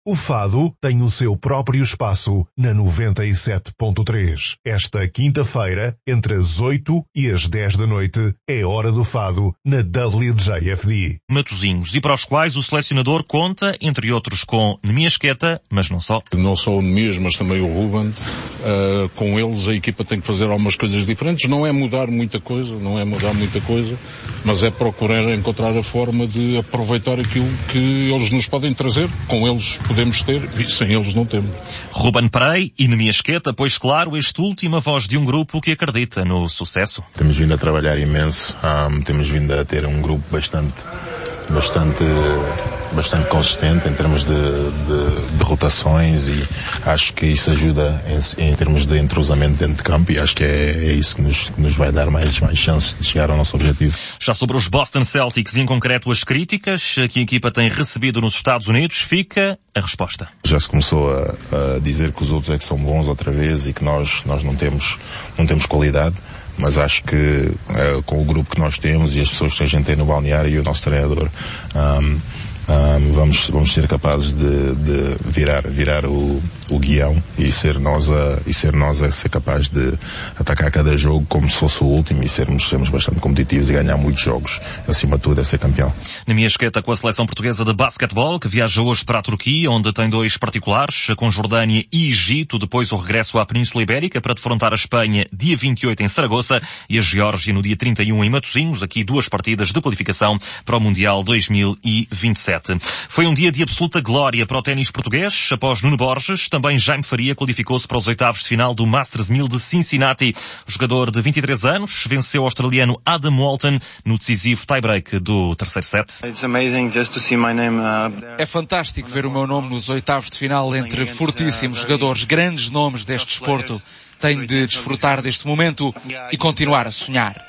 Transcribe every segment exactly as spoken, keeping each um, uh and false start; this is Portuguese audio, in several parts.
O fado tem o seu próprio espaço na noventa e sete ponto três. Esta quinta-feira, entre as oito e as dez da noite, é hora do fado na W J F D. Matosinhos, e para os quais o selecionador conta, entre outros, com Nemiasqueta, mas não só. Não só o Nemias, mas também o Ruben. Uh, com eles a equipa tem que fazer algumas coisas diferentes. Não é mudar muita coisa, não é mudar muita coisa, mas é procurar encontrar a forma de aproveitar aquilo que eles nos podem trazer. Com eles podemos ter e sem eles não temos. Ruben Perey e Nemiasqueta, pois claro, este último a voz de um grupo que acredita no sucesso. Temos vindo a trabalhar imenso, um, temos vindo a ter um grupo bastante, bastante, bastante consistente em termos de, de, de rotações, e acho que isso ajuda em, em termos de entrosamento dentro de campo, e acho que é, é isso que nos, que nos vai dar mais, mais chances de chegar ao nosso objetivo. Já sobre os Boston Celtics e em concreto as críticas que a equipa tem recebido nos Estados Unidos, fica a resposta. Já se começou a, a dizer que os outros é que são bons outra vez e que nós, nós não temos, não temos qualidade. Mas acho que uh, com o grupo que nós temos e as pessoas que a gente tem no balneário e o nosso treinador, um, um, vamos, vamos ser capazes de, de virar, virar o, o guião e ser nós a, e ser nós a ser capazes de atacar cada jogo como se fosse o último e sermos, sermos bastante competitivos e ganhar muitos jogos. Acima de tudo é ser campeão. Nemiasqueta com a seleção portuguesa de basquetebol, que viaja hoje para a Turquia, onde tem dois particulares, com Jordânia e Egito, depois o regresso à Península Ibérica para defrontar a Espanha dia vinte e oito em Saragoça e a Geórgia no dia trinta e um em Matosinhos, aqui duas partidas de qualificação para o Mundial dois mil e vinte e sete. Foi um dia de absoluta glória para o ténis português. Após Nuno Borges, também Jaime Faria qualificou-se para os oitavos de final do Masters mil de Cincinnati. O jogador de vinte e três anos venceu o australiano Adam Walton no decisivo tie-break do terceiro set. É fantástico ver o meu nome nos oitavos de final entre fortíssimos jogadores, grandes nomes deste desporto. Tenho de desfrutar deste momento e continuar a sonhar.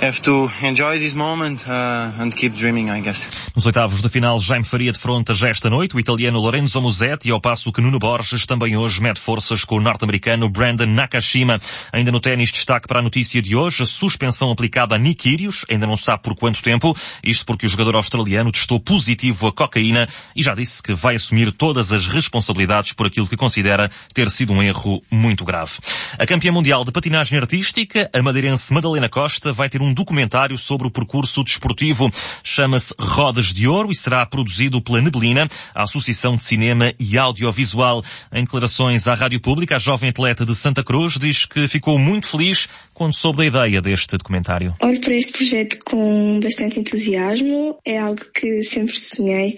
Nos oitavos de final, Jaime Faria defronta já esta noite o italiano Lorenzo Musetti, ao passo que Nuno Borges também hoje mede forças com o norte-americano Brandon Nakashima. Ainda no ténis, destaque para a notícia de hoje, a suspensão aplicada a Nick Kyrgios, ainda não se sabe por quanto tempo, isto porque o jogador australiano testou positivo a cocaína e já disse que vai assumir todas as responsabilidades por aquilo que considera ter sido um erro muito grave. A campeã mundial de patinagem artística, a madeirense Madalena Costa, vai ter um documentário sobre o percurso desportivo. Chama-se Rodas de Ouro e será produzido pela Neblina, a Associação de Cinema e Audiovisual. Em declarações à Rádio Pública, a jovem atleta de Santa Cruz diz que ficou muito feliz quando soube da ideia deste documentário. Olho para este projeto com bastante entusiasmo. É algo que sempre sonhei,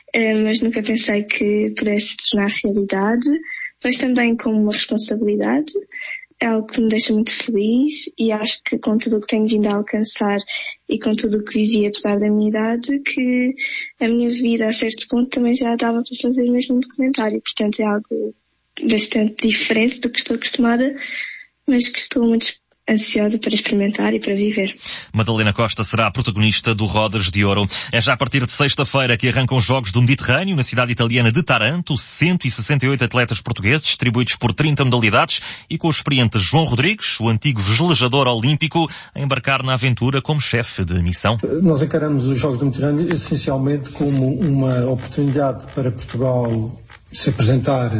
mas nunca pensei que pudesse se tornar realidade, mas também como uma responsabilidade. É algo que me deixa muito feliz e acho que com tudo o que tenho vindo a alcançar e com tudo o que vivi apesar da minha idade, que a minha vida a certo ponto também já dava para fazer mesmo um documentário. Portanto é algo bastante diferente do que estou acostumada, mas que estou muito ansiosa para experimentar e para viver. Madalena Costa será a protagonista do Rodas de Ouro. É já a partir de sexta-feira que arrancam os Jogos do Mediterrâneo na cidade italiana de Taranto. cento e sessenta e oito atletas portugueses, distribuídos por trinta modalidades, e com o experiente João Rodrigues, o antigo velejador olímpico, a embarcar na aventura como chefe de missão. Nós encaramos os Jogos do Mediterrâneo essencialmente como uma oportunidade para Portugal se apresentar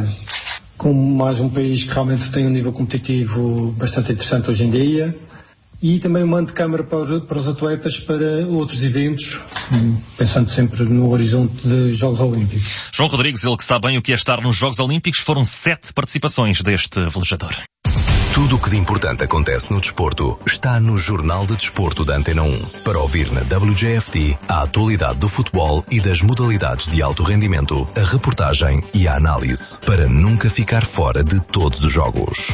como mais um país que realmente tem um nível competitivo bastante interessante hoje em dia, e também uma antecâmara para, para os atletas para outros eventos, pensando sempre no horizonte de Jogos Olímpicos. João Rodrigues, ele que sabe bem o que é estar nos Jogos Olímpicos, foram sete participações deste velejador. Tudo o que de importante acontece no desporto está no Jornal de Desporto da Antena um. Para ouvir na W J F D a atualidade do futebol e das modalidades de alto rendimento, a reportagem e a análise, para nunca ficar fora de todos os jogos.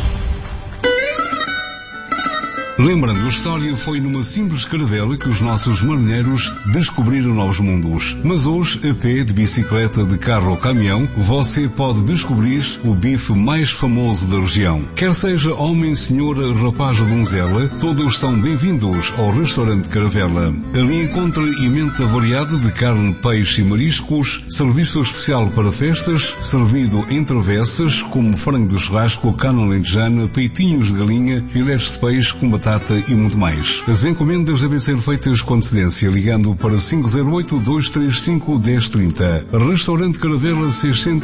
Lembrando, a história foi numa simples caravela que os nossos marinheiros descobriram novos mundos. Mas hoje, a pé, de bicicleta, de carro ou caminhão, você pode descobrir o bife mais famoso da região. Quer seja homem, senhora, rapaz ou donzela, todos estão bem-vindos ao restaurante Caravela. Ali encontra emenda variada de carne, peixe e mariscos, serviço especial para festas, servido em travessas, como frango de churrasco, carne alentejana, peitinhos de galinha, filés de peixe com batata e muito mais. As encomendas devem ser feitas com antecedência, ligando para cinco zero oito, dois três cinco, um zero três zero. Restaurante Caravela seiscentos